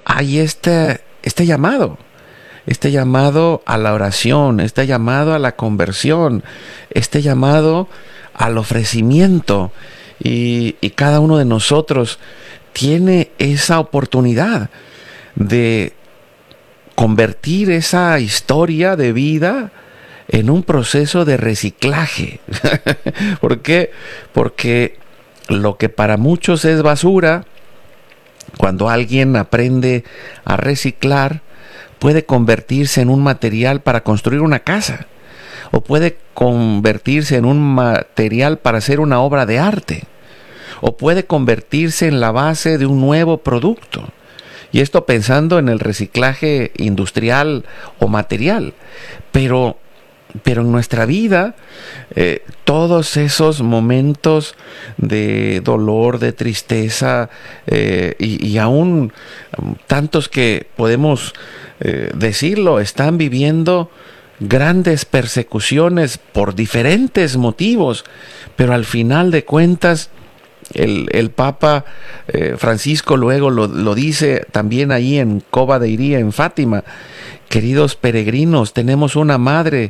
hay este llamado a la oración, este llamado a la conversión, este llamado al ofrecimiento. Y cada uno de nosotros tiene esa oportunidad de convertir esa historia de vida en un proceso de reciclaje. ¿Por qué? Porque lo que para muchos es basura, cuando alguien aprende a reciclar, puede convertirse en un material para construir una casa, o puede convertirse en un material para hacer una obra de arte, o puede convertirse en la base de un nuevo producto. Y esto pensando en el reciclaje industrial o material. Pero en nuestra vida, todos esos momentos de dolor, de tristeza, y aún tantos que podemos decirlo, están viviendo grandes persecuciones por diferentes motivos, pero al final de cuentas, el Papa Francisco luego lo dice también ahí en Cova de Iría, en Fátima: queridos peregrinos, tenemos una madre,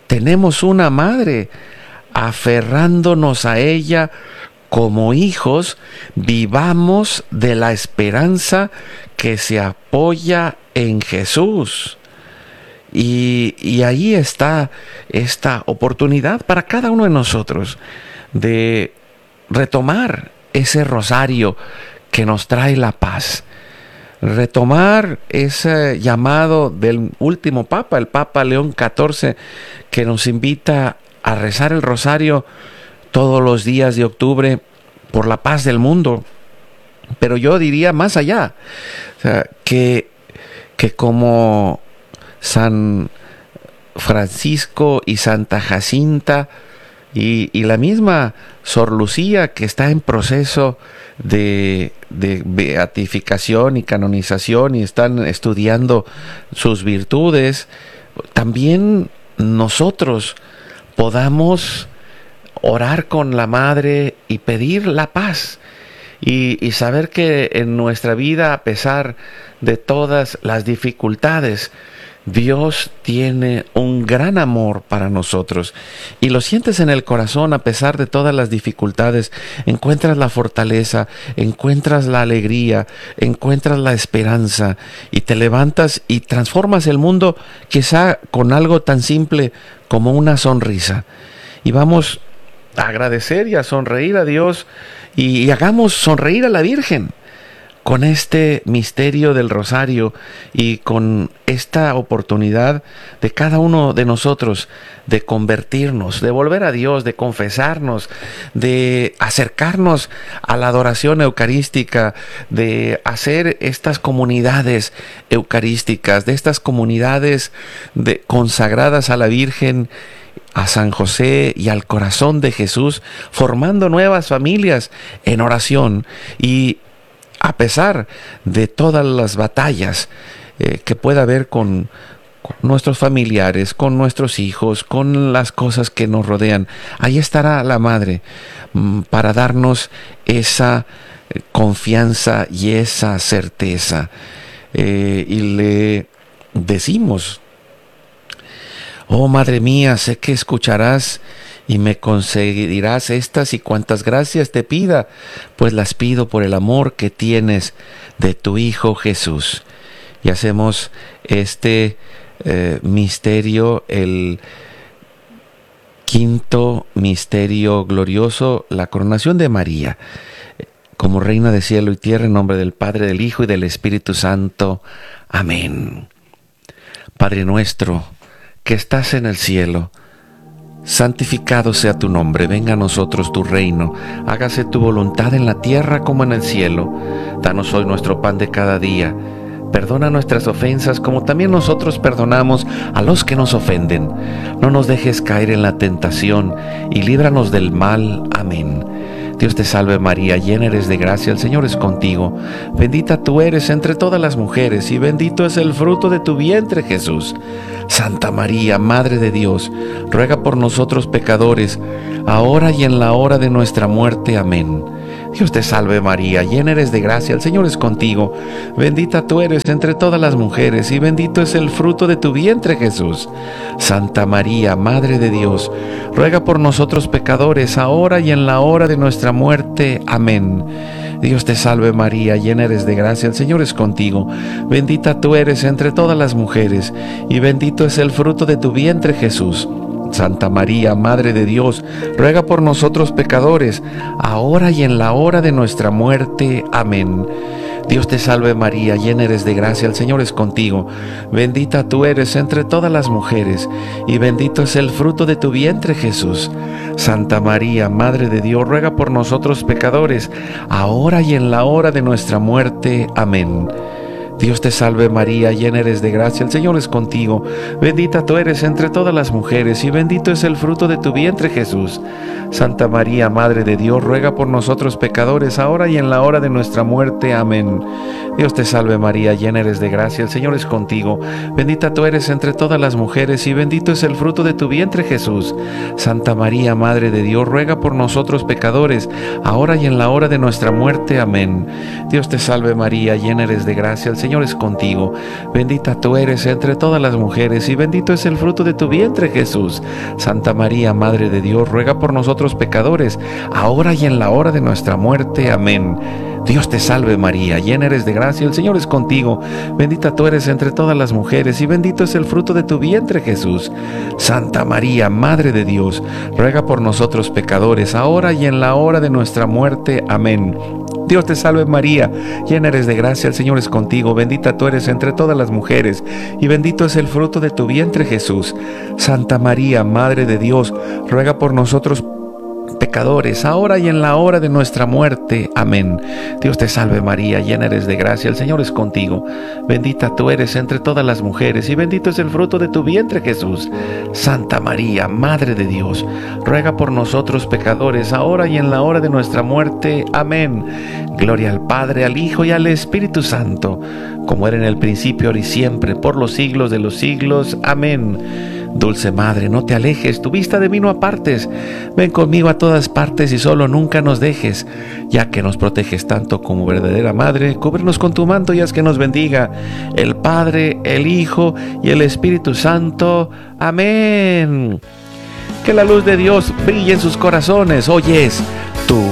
aferrándonos a ella como hijos, vivamos de la esperanza que se apoya en Jesús. Y ahí está esta oportunidad para cada uno de nosotros de retomar ese rosario que nos trae la paz, retomar ese llamado del último Papa, el Papa León XIV, que nos invita a rezar el rosario todos los días de octubre por la paz del mundo. Pero yo diría más allá, o sea, que como San Francisco y Santa Jacinta y la misma Sor Lucía, que está en proceso de beatificación y canonización y están estudiando sus virtudes, también nosotros podamos orar con la Madre y pedir la paz y saber que en nuestra vida, a pesar de todas las dificultades, Dios tiene un gran amor para nosotros y lo sientes en el corazón. A pesar de todas las dificultades, encuentras la fortaleza, encuentras la alegría, encuentras la esperanza y te levantas y transformas el mundo, quizá con algo tan simple como una sonrisa. Y vamos a agradecer y a sonreír a Dios y hagamos sonreír a la Virgen con este misterio del rosario y con esta oportunidad de cada uno de nosotros de convertirnos, de volver a Dios, de confesarnos, de acercarnos a la adoración eucarística, de hacer estas comunidades eucarísticas, de estas comunidades consagradas a la Virgen, a San José y al corazón de Jesús, formando nuevas familias en oración. Y a pesar de todas las batallas que pueda haber con nuestros familiares, con nuestros hijos, con las cosas que nos rodean, ahí estará la Madre para darnos esa confianza y esa certeza. Y le decimos: oh Madre mía, sé que escucharás y me concederás estas y cuantas gracias te pida, pues las pido por el amor que tienes de tu Hijo Jesús. Y hacemos este misterio, el quinto misterio glorioso, la coronación de María como Reina de cielo y tierra, en nombre del Padre, del Hijo y del Espíritu Santo. Amén. Padre nuestro, que estás en el cielo, santificado sea tu nombre, venga a nosotros tu reino, hágase tu voluntad en la tierra como en el cielo. Danos hoy nuestro pan de cada día, perdona nuestras ofensas como también nosotros perdonamos a los que nos ofenden. No nos dejes caer en la tentación y líbranos del mal. Amén. Dios te salve María, llena eres de gracia, el Señor es contigo. Bendita tú eres entre todas las mujeres y bendito es el fruto de tu vientre, Jesús. Santa María, Madre de Dios, ruega por nosotros pecadores, ahora y en la hora de nuestra muerte. Amén. Dios te salve María, llena eres de gracia, el Señor es contigo. Bendita tú eres entre todas las mujeres y bendito es el fruto de tu vientre Jesús. Santa María, Madre de Dios, ruega por nosotros pecadores, ahora y en la hora de nuestra muerte. Amén. Dios te salve María, llena eres de gracia, el Señor es contigo. Bendita tú eres entre todas las mujeres y bendito es el fruto de tu vientre Jesús. Santa María, Madre de Dios, ruega por nosotros pecadores, ahora y en la hora de nuestra muerte. Amén. Dios te salve María, llena eres de gracia, el Señor es contigo. Bendita tú eres entre todas las mujeres, y bendito es el fruto de tu vientre Jesús. Santa María, Madre de Dios, ruega por nosotros pecadores, ahora y en la hora de nuestra muerte. Amén. Dios te salve María, llena eres de gracia, el Señor es contigo. Bendita tú eres entre todas las mujeres y bendito es el fruto de tu vientre Jesús. Santa María, Madre de Dios, ruega por nosotros pecadores, ahora y en la hora de nuestra muerte. Amén. Dios te salve María, llena eres de gracia, el Señor es contigo. Bendita tú eres entre todas las mujeres y bendito es el fruto de tu vientre Jesús. Santa María, Madre de Dios, ruega por nosotros pecadores, ahora y en la hora de nuestra muerte. Amén. Dios te salve María, llena eres de gracia, el Señor es contigo. Bendita tú eres entre todas las mujeres y bendito es el fruto de tu vientre Jesús. Santa María, Madre de Dios, ruega por nosotros pecadores, ahora y en la hora de nuestra muerte. Amén. Dios te salve María, llena eres de gracia, el Señor es contigo. Bendita tú eres entre todas las mujeres y bendito es el fruto de tu vientre Jesús. Santa María, Madre de Dios, ruega por nosotros pecadores, ahora y en la hora de nuestra muerte. Amén. Dios te salve María, llena eres de gracia, el Señor es contigo. Bendita tú eres entre todas las mujeres y bendito es el fruto de tu vientre Jesús. Santa María, Madre de Dios, ruega por nosotros pecadores, ahora y en la hora de nuestra muerte. Amén. Dios te salve María, llena eres de gracia, el Señor es contigo. Bendita tú eres entre todas las mujeres y bendito es el fruto de tu vientre Jesús. Santa María, Madre de Dios, ruega por nosotros pecadores, ahora y en la hora de nuestra muerte. Amén. Gloria al Padre, al Hijo y al Espíritu Santo, como era en el principio, ahora y siempre, por los siglos de los siglos. Amén. Dulce Madre, no te alejes, tu vista de mí no apartes. Ven conmigo a todas partes y solo nunca nos dejes. Ya que nos proteges tanto como verdadera Madre, cúbrenos con tu manto y haz que nos bendiga el Padre, el Hijo y el Espíritu Santo. Amén. Que la luz de Dios brille en sus corazones. Hoy es tu